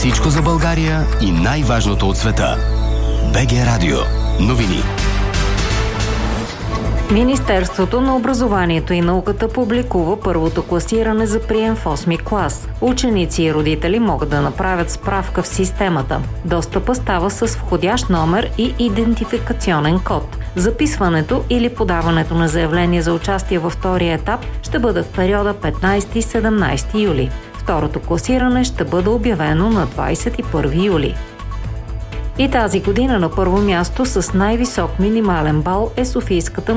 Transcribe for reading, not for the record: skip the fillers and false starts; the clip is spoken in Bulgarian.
Всичко за България и най-важното от света. БГ Радио. Новини. Министерството на образованието и науката публикува първото класиране за прием в 8-ми клас. Ученици и родители могат да направят справка в системата. Достъпа става с входящ номер и идентификационен код. Записването или подаването на заявление за участие във втория етап ще бъде в периода 15-17 юли. Второто класиране ще бъде обявено на 21 юли. И тази година на първо място с най-висок минимален бал е Софийската